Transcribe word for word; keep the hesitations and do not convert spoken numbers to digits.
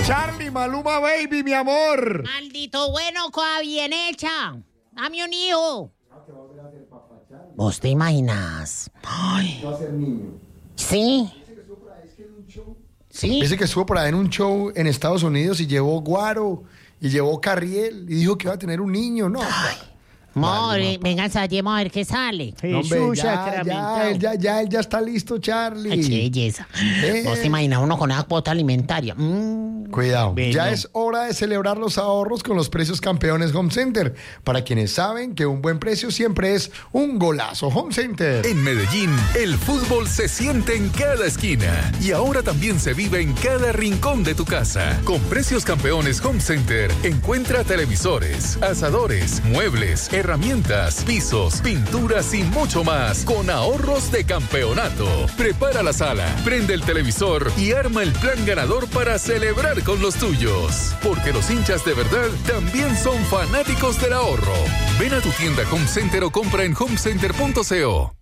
Charlie, Maluma Baby, mi amor. Maldito bueno, cosa bien hecha. Dame un hijo. ¿Vos te imaginas? Ay. Va a ser niño. ¿Sí? ¿Sí? Dice que estuvo por ahí en un show en Estados Unidos y llevó guaro y llevó carriel y dijo que iba a tener un niño, ¿no? Ay. More, venga, salgamos a ver qué sale. No, hombre, ya, ya, él ya, ya, él ya está listo, Charlie. Ay, qué belleza. Eh. ¿Vos te imaginas uno con esa cuota alimentaria? Mm. Cuidado, Bello. ya es hora de celebrar los ahorros con los precios campeones Home Center. Para quienes saben que un buen precio siempre es un golazo Home Center. En Medellín, el fútbol se siente en cada esquina y ahora también se vive en cada rincón de tu casa. Con precios campeones Home Center, encuentra televisores, asadores, muebles, herramientas, pisos, pinturas y mucho más con ahorros de campeonato. Prepara la sala, prende el televisor y arma el plan ganador para celebrar con los tuyos. Porque los hinchas de verdad también son fanáticos del ahorro. Ven a tu tienda Home Center o compra en homecenter punto co.